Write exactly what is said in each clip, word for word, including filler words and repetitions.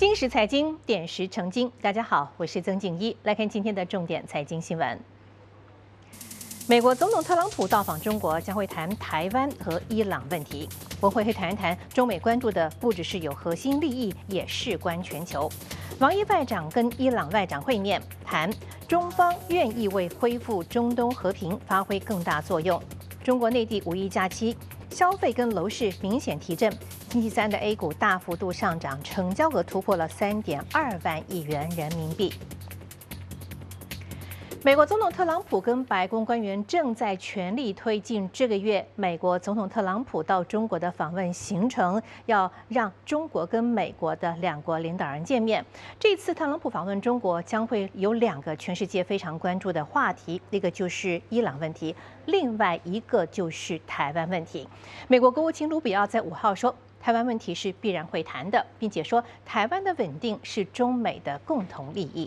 金石财经，点石成金。大家好，我是曾静一，来看今天的重点财经新闻。美国总统特朗普到访中国，将会谈台湾和伊朗问题。我会会谈一谈中美关注的不只是有核心利益，也事关全球。王毅外长跟伊朗外长会面，谈中方愿意为恢复中东和平发挥更大作用。中国内地五一假期，消费跟楼市明显提振。星期三的 A 股大幅度上涨，成交额突破了三点二万亿元人民币。美国总统特朗普跟白宫官员正在全力推进这个月美国总统特朗普到中国的访问行程，要让中国跟美国的两国领导人见面。这次特朗普访问中国将会有两个全世界非常关注的话题，一个就是伊朗问题，另外一个就是台湾问题。美国国务卿卢比奥在五号说，台湾问题是必然会谈的，并且说台湾的稳定是中美的共同利益。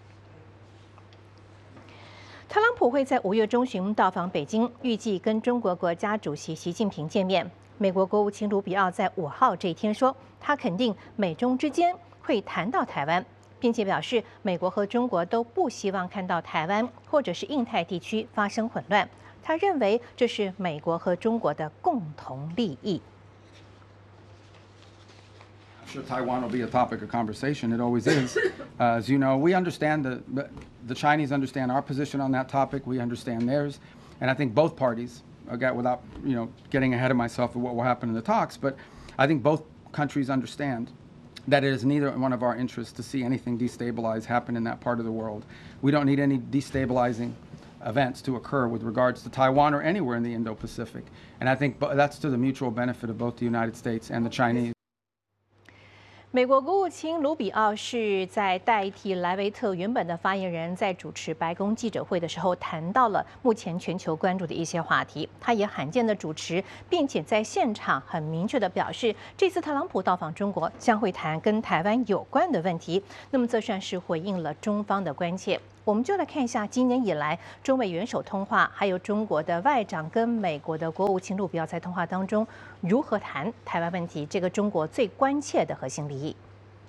特朗普会在五月中旬到访北京，预计跟中国国家主席习近平见面。美国国务卿卢比奥在五号这一天说，他肯定美中之间会谈到台湾，并且表示美国和中国都不希望看到台湾或者是印太地区发生混乱。他认为这是美国和中国的共同利益。 I'm sure Taiwan will be a topic of conversation. It always is. Uh, as you know, we understand the, the Chinese understand our position on that topic. We understand theirs. And I think both parties, again, without, you know, getting ahead of myself of what will happen in the talks, but I think both countries understand that it is neither one of our interests to see anything destabilize happen in that part of the world. We don't need any destabilizing events to occur with regards to Taiwan or anywhere in the Indo-Pacific. And I think that's to the mutual benefit of both the United States and the Chinese. 美国国务卿卢比奥是在代替莱维特原本的发言人，在主持白宫记者会的时候，谈到了目前全球关注的一些话题。他也罕见的主持，并且在现场很明确的表示，这次特朗普到访中国将会谈跟台湾有关的问题。那么，这算是回应了中方的关切。我们就来看一下今年以来中美元首通话，还有中国的外长跟美国的国务卿卢比奥在通话当中如何谈台湾问题，这个中国最关切的核心利益。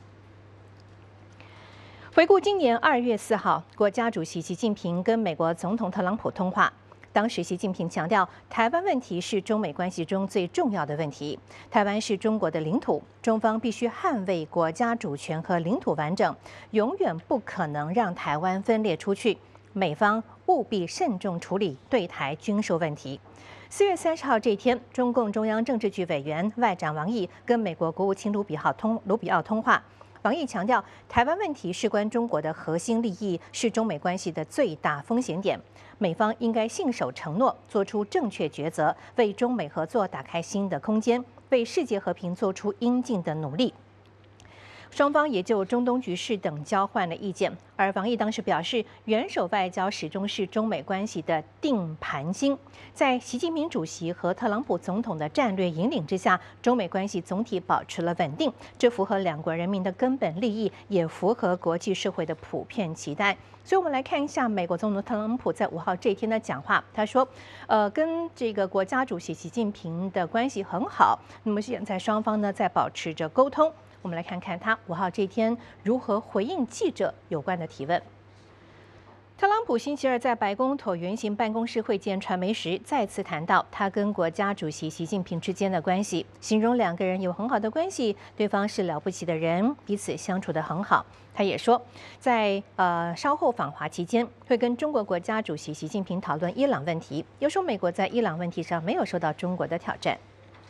回顾今年二月四号，国家主席习近平跟美国总统特朗普通话。当时，习近平强调，台湾问题是中美关系中最重要的问题。台湾是中国的领土，中方必须捍卫国家主权和领土完整，永远不可能让台湾分裂出去。美方务必慎重处理对台军售问题。四月三十号这一天，中共中央政治局委员外长王毅跟美国国务卿卢比奥通卢比奥通话。王毅强调，台湾问题事关中国的核心利益，是中美关系的最大风险点。美方应该信守承诺，做出正确抉择，为中美合作打开新的空间，为世界和平做出应尽的努力。双方也就中东局势等交换了意见，而王毅当时表示，元首外交始终是中美关系的定盘星。在习近平主席和特朗普总统的战略引领之下，中美关系总体保持了稳定，这符合两国人民的根本利益，也符合国际社会的普遍期待。所以，我们来看一下美国总统特朗普在五号这一天的讲话。他说，呃，跟这个国家主席习近平的关系很好，那么现在双方呢在保持着沟通。我们来看看他五号这天如何回应记者有关的提问。特朗普星期二在白宫椭圆形办公室会见传媒时，再次谈到他跟国家主席习近平之间的关系，形容两个人有很好的关系，对方是了不起的人，彼此相处得很好。他也说，在呃稍后访华期间，会跟中国国家主席习近平讨论伊朗问题，又说美国在伊朗问题上没有受到中国的挑战。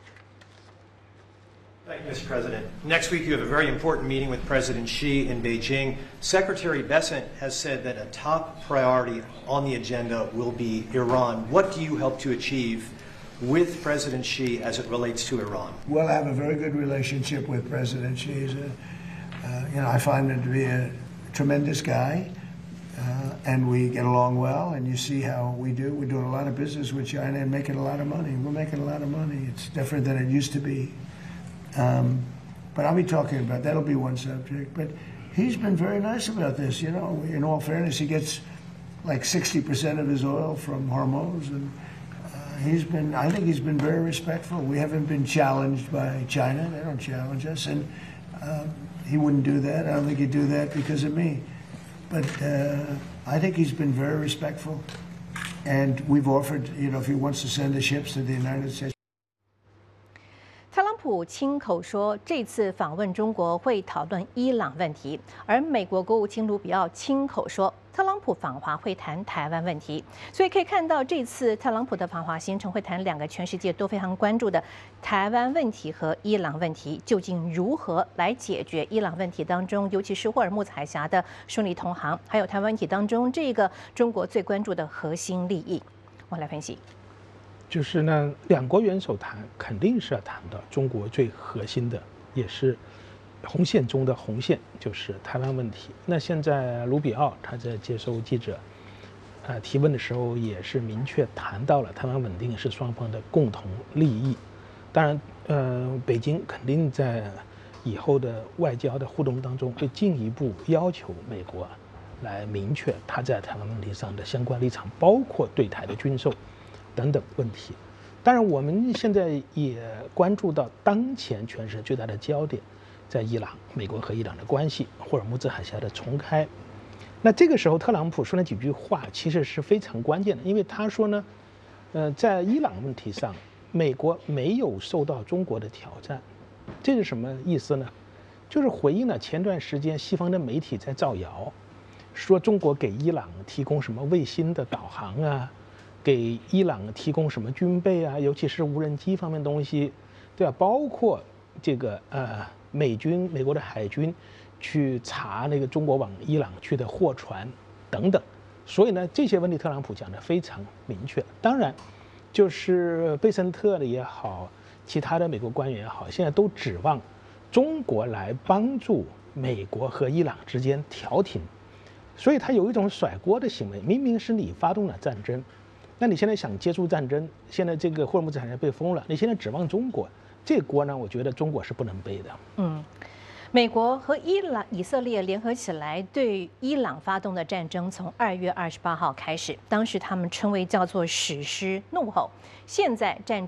Thank you, Mister President. Next week, you have a very important meeting with President Xi in Beijing. Secretary Bessent has said that a top priority on the agenda will be Iran. What do you hope to achieve with President Xi as it relates to Iran? We'll have a very good relationship with President Xi. He's a, uh, you know, I find him to be a tremendous guy, uh, and we get along well. And you see how we do. We're doing a lot of business with China and making a lot of money. We're making a lot of money. It's different than it used to be. Um, but I'll be talking about that'll be one subject. But he's been very nice about this. You know, in all fairness, he gets like sixty percent of his oil from Hormuz, and uh, he's been. I think he's been very respectful. We haven't been challenged by China; they don't challenge us, and Um, he wouldn't do that. I don't think he'd do that because of me. But uh, I think he's been very respectful. And we've offered, you know, if he wants to send the ships to the United States. 特朗普亲口说，这次访问中国会讨论伊朗问题，而美国国务卿卢比奥亲口说，特朗普访华会谈台湾问题。所以可以看到，这次特朗普的访华行程会谈两个全世界都非常关注的台湾问题和伊朗问题，究竟如何来解决伊朗问题当中，尤其是霍尔木兹海峡的顺利通航，还有台湾问题当中这个中国最关注的核心利益。我来分析。 就是呢，两国元首谈肯定是要谈到中国最核心的，也是红线中的红线，就是台湾问题。那现在卢比奥他在接受记者呃提问的时候，也是明确谈到了台湾稳定是双方的共同利益。当然，呃，北京肯定在以后的外交的互动当中，会进一步要求美国来明确他在台湾问题上的相关立场，包括对台的军售。 等等问题，当然我们现在也关注到当前全世界最大的焦点，在伊朗，美国和伊朗的关系，霍尔木兹海峡的重开。那这个时候，特朗普说那几句话其实是非常关键的，因为他说呢，呃，在伊朗问题上，美国没有受到中国的挑战，这是什么意思呢？就是回应了前段时间西方的媒体在造谣，说中国给伊朗提供什么卫星的导航啊。 给伊朗提供什么军备啊，尤其是无人机方面的东西，对吧？包括这个呃美军、美国的海军去查那个中国往伊朗去的货船等等。所以呢，这些问题特朗普讲得非常明确。当然，就是贝森特的也好，其他的美国官员也好，现在都指望中国来帮助美国和伊朗之间调停，所以他有一种甩锅的行为，明明是你发动了战争。 那你现在想结束战争，现在这个霍尔木兹海峡被封了，你现在指望中国，这锅呢，我觉得中国是不能背的。 嗯，美国和伊朗、以色列联合起来对伊朗发动的战争，从二月二十八号开始，当时他们称为叫做史诗怒吼，现在战。